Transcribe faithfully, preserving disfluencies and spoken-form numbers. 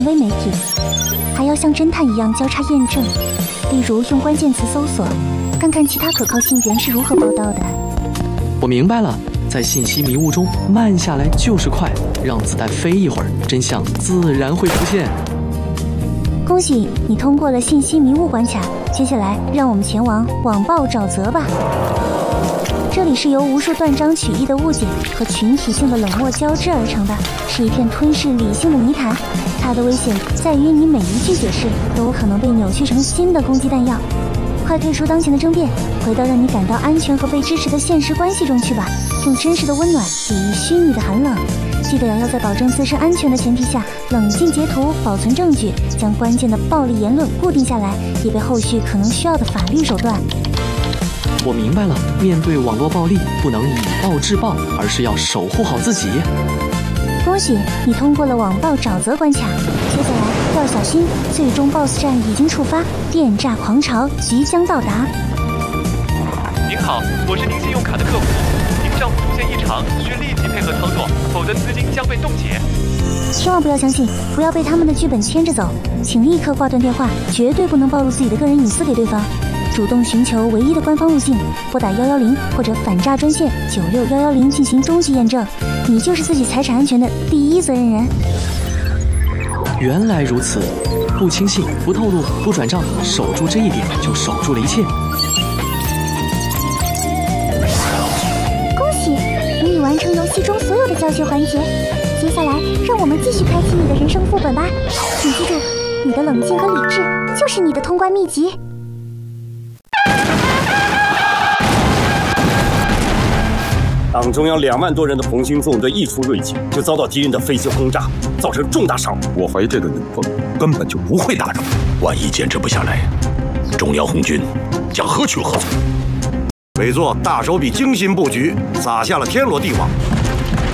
微媒体，还要像侦探一样交叉验证，例如用关键词搜索，看看其他可靠信源是如何报道的。 我明白了，在信息迷雾中慢下来就是快，让子弹飞一会儿，真相自然会浮现。 恭喜你通过了信息迷雾关卡，接下来让我们前往网暴沼泽吧。这里是由无数断章取义的误解和群体性的冷漠交织而成的，是一片吞噬理性的泥潭。它的危险在于你每一句解释都有可能被扭曲成新的攻击弹药。快退出当前的争辩，回到让你感到安全和被支持的现实关系中去吧，用真实的温暖抵御虚拟的寒冷。记得要在保证自身安全的前提下，冷静截图，保存证据，将关键的暴力言论固定下来，以备后续可能需要的法律手段。 我明白了，面对网络暴力，不能以暴制暴，而是要守护好自己。 恭喜你通过了网暴沼泽关卡，接下来要小心，最终 B O S S 战已经触发，电诈狂潮即将到达。 您好，我是您信用卡的客服，您账户出现异常，需立即配合操作，否则资金将被冻结。 千万不要相信，不要被他们的剧本牵着走，请立刻挂断电话，绝对不能暴露自己的个人隐私给对方。主动寻求唯一的官方路径，拨打一一零或者反诈专线九六一一零进行终极验证，你就是自己财产安全的第一责任人。 原来如此，不轻信，不透露，不转账，守住这一点就守住了一切。 恭喜，你已完成游戏中所有的教学环节，接下来让我们继续开启你的人生副本吧。请记住，你的冷静和理智就是你的通关秘籍。 党中央两万多人的红星纵队一出瑞景，就遭到敌人的飞机轰炸，造成重大伤亡。 我怀疑这个云凤根本就不会打扰， 万一坚持不下来，中央红军将何去何从？ 委座大手笔精心布局，撒下了天罗地网，